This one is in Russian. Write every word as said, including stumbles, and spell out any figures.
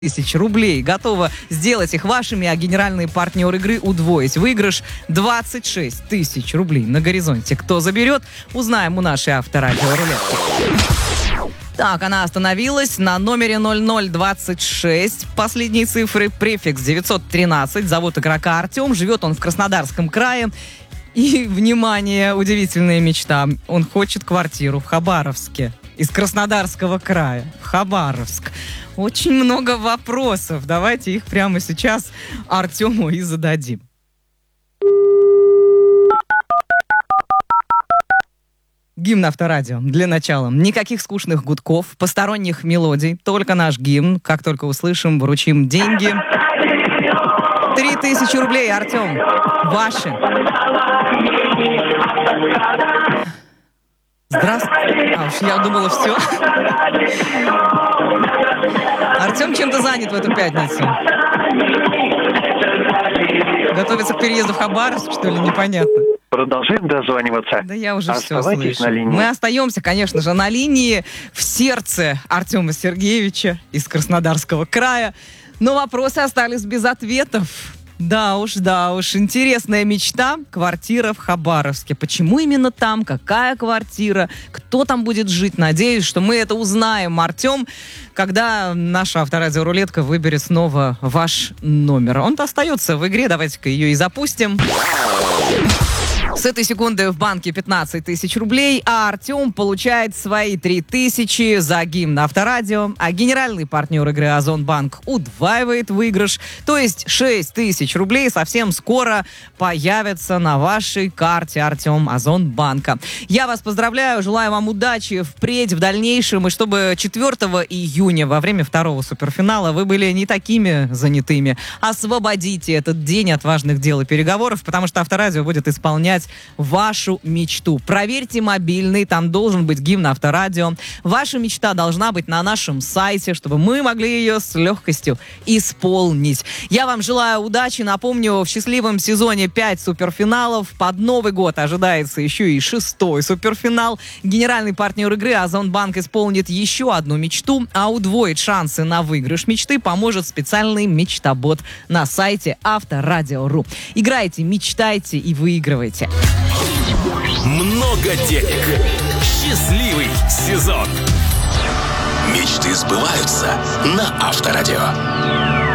тысяч рублей. Готова сделать их вашими, а генеральный партнер игры удвоить. Выигрыш двадцать шесть тысяч рублей на горизонте. Кто заберет, узнаем у нашей авторадиорулетки. Так, она остановилась на номере ноль ноль двадцать шесть. Последние цифры, префикс девятьсот тринадцать. Зовут игрока Артем. Живет он в Краснодарском крае. И, внимание, удивительная мечта. Он хочет квартиру в Хабаровске. Из Краснодарского края в Хабаровск. Очень много вопросов. Давайте их прямо сейчас Артему и зададим. Гимн Авторадио. Для начала. Никаких скучных гудков, посторонних мелодий. Только наш гимн. Как только услышим, вручим деньги. Три тысячи рублей, Артем. Ваши. Здравствуйте. А уж я думала, все. Артем чем-то занят в эту пятницу. Готовится к переезду в Хабаровск, что ли, непонятно. Продолжаем дозваниваться. Да я уже все Оставайтесь слышу. на линии. Мы остаемся, конечно же, на линии, в сердце Артема Сергеевича из Краснодарского края. Но вопросы остались без ответов. Да уж, да уж, интересная мечта. Квартира в Хабаровске. Почему именно там? Какая квартира? Кто там будет жить? Надеюсь, что мы это узнаем, Артем, когда наша авторадиорулетка выберет снова ваш номер. Он-то остается в игре. Давайте-ка ее и запустим. С этой секунды в банке пятнадцать тысяч рублей, а Артем получает свои три тысячи за гимн Авторадио, а генеральный партнер игры Озонбанк удваивает выигрыш, то есть шесть тысяч рублей совсем скоро появятся на вашей карте, Артем, Озонбанка. Я вас поздравляю, желаю вам удачи впредь, в дальнейшем, и чтобы четвёртого июня во время второго суперфинала вы были не такими занятыми. Освободите этот день от важных дел и переговоров, потому что Авторадио будет исполнять вашу мечту. Проверьте мобильный, там должен быть гимн Авторадио. Ваша мечта должна быть на нашем сайте, чтобы мы могли ее с легкостью исполнить. Я вам желаю удачи. Напомню, в счастливом сезоне пять суперфиналов. Под Новый год ожидается еще и шестой суперфинал. Генеральный партнер игры Озонбанк исполнит еще одну мечту, а удвоить шансы на выигрыш мечты поможет специальный мечтобот на сайте авторадио точка ру. Играйте, мечтайте и выигрывайте. Много денег. Счастливый сезон. Мечты сбываются на Авторадио.